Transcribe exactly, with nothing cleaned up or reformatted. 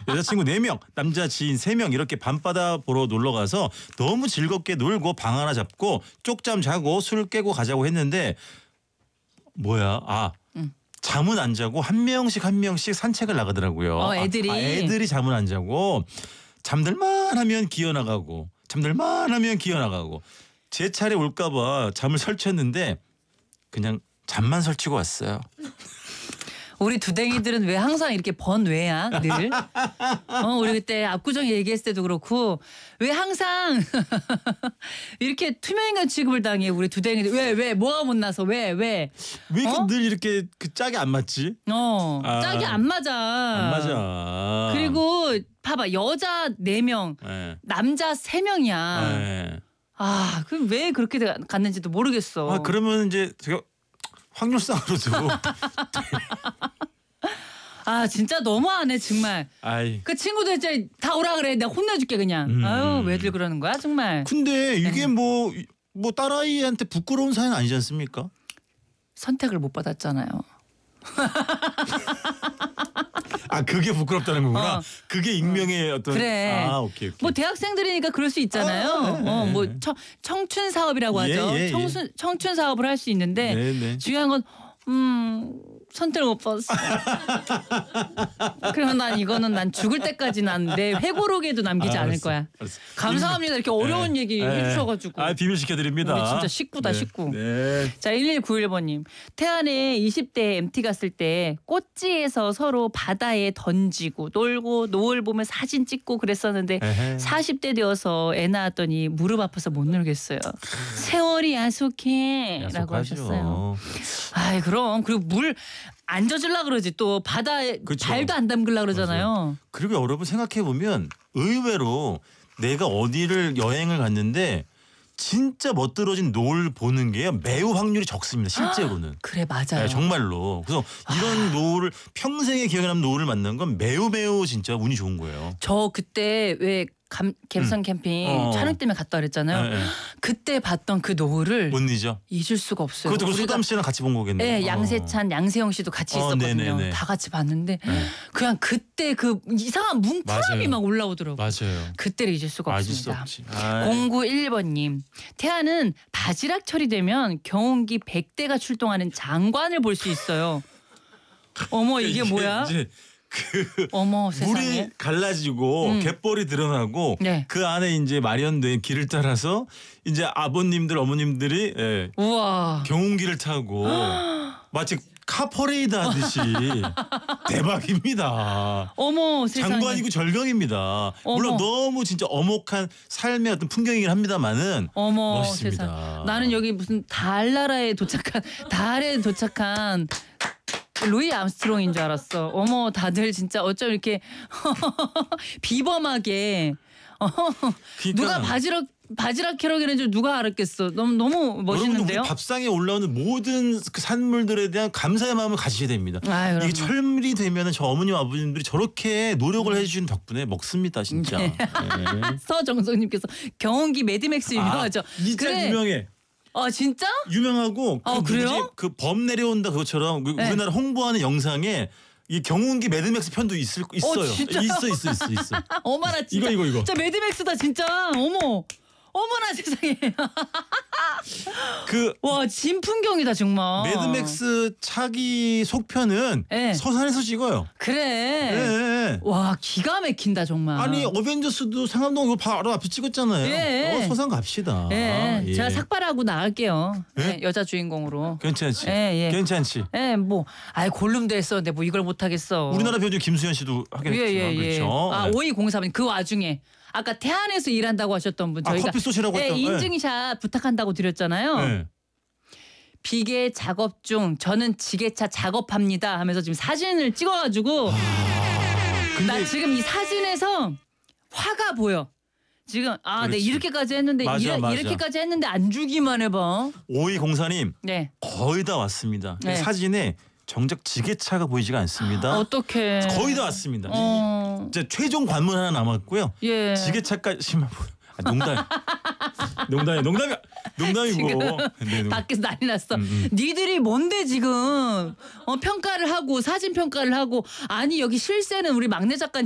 여자친구 네 명, 남자 지인 세 명 이렇게 밤바다 보러 놀러 가서 너무 즐겁게 놀고 방 하나 잡고 쪽잠 자고 술 깨고 가자고 했는데 뭐야? 아. 응. 잠은 안 자고 한 명씩 한 명씩 산책을 나가더라고요. 어, 애들이. 아, 아, 애들이 잠은 안 자고 잠들만 하면 기어 나가고 잠들만 하면 기어 나가고 제 차례 올까 봐 잠을 설쳤는데 그냥 잠만 설치고 왔어요. 우리 두댕이들은 왜 항상 이렇게 번외야 늘? 어, 우리 그때 압구정 얘기했을 때도 그렇고 왜 항상 이렇게 투명인간 취급을 당해 우리 두댕이들. 왜 왜 뭐가 못나서 왜 왜? 왜 이렇게 어? 늘 이렇게 그 짝이 안 맞지? 어 아, 짝이 안 맞아. 안 맞아. 그리고 봐봐 여자 네 명, 네. 남자 세 명이야. 네. 아, 그럼 왜 그렇게 갔는지도 모르겠어. 아 그러면 이제 제가 확률상으로도 아 진짜 너무하네 정말. 아이. 그 친구들 이제 다 오라 그래. 내가 혼내줄게 그냥. 음. 아유 왜들 그러는 거야 정말. 근데 이게 네. 뭐 뭐 딸아이한테 부끄러운 사연 아니지 않습니까? 선택을 못 받았잖아요. 아 그게 부끄럽다는 거구나. 어. 그게 익명의 어떤. 그래. 아 오케이 오케이. 뭐 대학생들이니까 그럴 수 있잖아요. 아, 네, 네, 어, 뭐 네. 청, 청춘 사업이라고 예, 하죠. 예, 예. 청순, 청춘 사업을 할 수 있는데 네, 네. 중요한 건 음, 선택을 못 받았어. 그러면 난 이거는 난 죽을 때까지 난 내 회고록에도 남기지 아, 않을 알았어, 거야. 알았어. 감사합니다. 이렇게 어려운 네. 얘기 네. 해주셔가지고. 아 비밀 시켜드립니다. 우리 진짜 식구다, 네. 식구. 네. 자, 일일구일 번님. 태안에 이십 대 엠티 갔을 때 꽃지에서 서로 바다에 던지고 놀고 노을 보면 사진 찍고 그랬었는데 에헤. 사십 대 되어서 애 낳았더니 무릎 아파서 못 놀겠어요. 세월이 야속해 라고 약속하죠. 하셨어요. 아이 그럼 그리고 물 안 젖으려 그러지 또 바다에 그쵸. 발도 안 담글라 그러잖아요. 그리고 여러분 생각해 보면 의외로 내가 어디를 여행을 갔는데 진짜 멋들어진 노을 보는 게 매우 확률이 적습니다. 실제로는. 그래 맞아요. 네, 정말로. 그래서 이런 노을을 평생에 기억에 남는 노을을 만난 건 매우 매우 진짜 운이 좋은 거예요. 저 그때 왜 감, 갬성 음. 캠핑 어. 촬영 때문에 갔다 그랬잖아요. 네, 네. 그때 봤던 그 노을을 못 잊어. 잊을 수가 없어요. 그것도 그 우리가 소담 씨랑 같이 본 거겠네요. 네, 어. 양세찬, 양세형 씨도 같이 어, 있었거든요. 네네네. 다 같이 봤는데 네. 그냥 그때 그 이상한 뭉클함이 맞아요. 막 올라오더라고요. 맞아요. 그때를 잊을 수가 아, 잊을 수 없습니다. 없지. 아이. 공구일일 번님. 태아는 바지락철이 되면 경운기 백 대가 출동하는 장관을 볼 수 있어요. 어머 이게 뭐야? 이제 그 어머 세상에. 물이 갈라지고 음. 갯벌이 드러나고 네. 그 안에 이제 마련된 길을 따라서 이제 아버님들 어머님들이 예, 우와. 경운기를 타고 마치 카퍼레이드 하듯이 대박입니다. 어머 세상에. 장관이고 절경입니다. 물론 어머. 너무 진짜 어목한 삶의 어떤 풍경이긴 합니다만은 어머 멋있습니다. 세상. 나는 여기 무슨 달나라에 도착한 달에 도착한 루이 암스트롱인 줄 알았어. 어머 다들 진짜 어쩜 이렇게 비범하게 어, 그러니까 누가 바지락 바지락 캐러기는 줄 누가 알았겠어. 너무 너무 멋있는데요. 여러분들 밥상에 올라오는 모든 그 산물들에 대한 감사의 마음을 가지셔야 됩니다. 아유, 이게 그럼요. 철물이 되면 저 어머님 아버님들이 저렇게 노력을 해주신 덕분에 먹습니다 진짜. 네. 서정석님께서 경운기 매드맥스 유명하죠. 아, 진짜 그래. 유명해. 어 진짜? 유명하고 아, 그 그래요? 누구지? 그 범 내려온다 그것처럼 그 네. 우리나라 홍보하는 영상에 이 경운기 매드맥스 편도 있을 있어요. 진짜요? 있어 있어 있어 있어. 어머나 진짜. 이거, 이거, 이거. 진짜 매드맥스다 진짜. 어머. 어머나 세상에. 그 와 진풍경이다 정말. 매드맥스 차기 속편은 네. 서산에서 찍어요. 그래. 네. 와 기가 막힌다 정말. 아니 어벤져스도 상암동 이거 바로 앞에 찍었잖아요. 예. 어, 서산 갑시다. 예, 예. 제가 삭발하고 나갈게요. 예? 예, 여자 주인공으로. 괜찮지. 예, 예. 괜찮지. 예, 뭐, 아이 골룸도 했었는데 뭐 이걸 못 하겠어. 우리나라 배우 중 김수현 씨도 하긴 예, 했지만 예, 예. 그렇죠. 아 네. 오이공삼 그 와중에 아까 태안에서 일한다고 하셨던 분 아, 저희가 커피 쏘시라고 예, 했던 인증샷 부탁한다고 드렸잖아요. 네. 비계 작업 중 저는 지게차 작업합니다 하면서 지금 사진을 찍어가지고 근데 나 지금 이 사진에서 화가 보여. 지금 아, 네 그렇지. 이렇게까지 했는데 맞아, 이래, 맞아. 이렇게까지 했는데 안 주기만 해봐. 오이공사님 네. 거의 다 왔습니다. 네. 사진에 정작 지게차가 보이지가 않습니다. 어떡해. 거의 다 왔습니다. 어. 이제 최종 관문 하나 남았고요. 예. 지게차까지만 보여. 아, 농담. 농담이 농담이 농담이고. 지금 네, 농- 밖에서 난리 났어. 음, 음. 니들이 뭔데 지금 어, 평가를 하고 사진 평가를 하고 아니 여기 실세는 우리 막내 작가